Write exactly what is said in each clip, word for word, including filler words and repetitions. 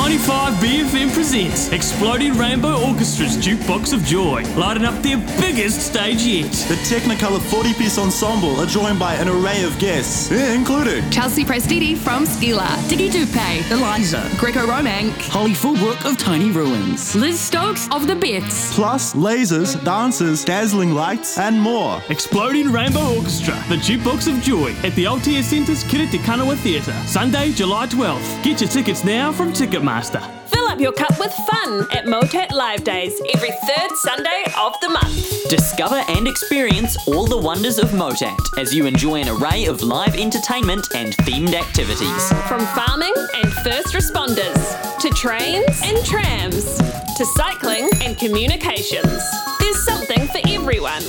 ninety-five B F M presents Exploding Rainbow Orchestra's Jukebox of Joy, lighting up their biggest stage yet. The Technicolor forty-piece ensemble are joined by an array of guests, including Chelsea Prestiti from Skila, Diggy Dupe, Eliza, Greco Romank, Holly Fullbrook of Tiny Ruins, Liz Stokes of The Bits, plus lasers, dancers, dazzling lights, and more. Exploding Rainbow Orchestra, the Jukebox of Joy, at the Altea Centre's Kiriti Kanawa Theatre, Sunday, July twelfth. Get your tickets now from Ticketmaster. Fill up your cup with fun at Motat Live Days every third Sunday of the month. Discover and experience all the wonders of Motat as you enjoy an array of live entertainment and themed activities. From farming and first responders, to trains and trams, to cycling and communications. There's something for everyone.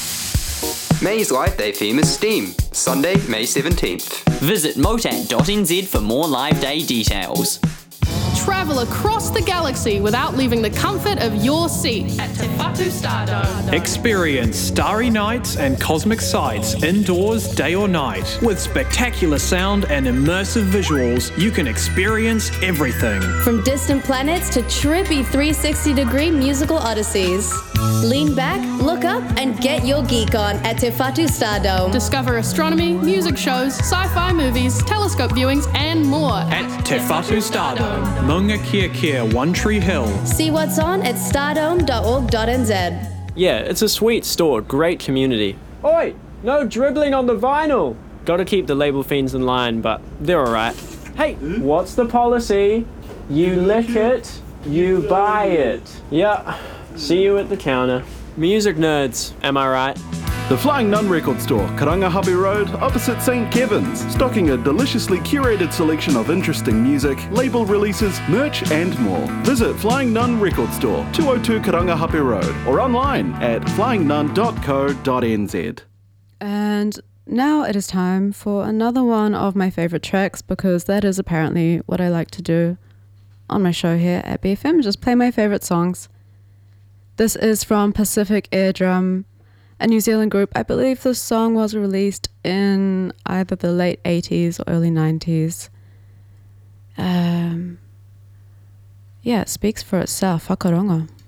May's Live Day theme is STEAM, Sunday, May seventeenth. Visit motat dot n z for more live day details. Travel across the galaxy without leaving the comfort of your seat at Te Whatu Stardome. Experience starry nights and cosmic sights indoors day or night. With spectacular sound and immersive visuals, you can experience everything. From distant planets to trippy three hundred sixty degree musical odysseys. Lean back, look up, and get your geek on at Te Whatu Stardome. Discover astronomy, music shows, sci-fi movies, telescope viewings, and more at Te Whatu Stardome, Maunga Kia Kia, One Tree Hill. See what's on at stardome dot org dot n z. Yeah, it's a sweet store, great community. Oi, no dribbling on the vinyl. Gotta keep the label fiends in line, but they're alright. Hey, what's the policy? You lick it, you buy it. Yeah. See you at the counter. Music nerds, am I right? The Flying Nun Record Store, Karangahape Road, opposite Saint Kevin's, stocking a deliciously curated selection of interesting music, label releases, merch and more. Visit Flying Nun Record Store, two oh two Karangahape Road, or online at flying nun dot co dot n z. And now it is time for another one of my favourite tracks, because that is apparently what I like to do on my show here at B F M, just play my favourite songs. This is from Pacific Eardrum, a New Zealand group. I believe this song was released in either the late eighties or early nineties. Um, yeah, it speaks for itself. Whakaronga.